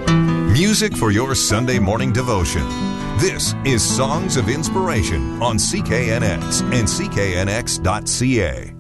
Music for your Sunday morning devotion. This is Songs of Inspiration on CKNX and CKNX.ca.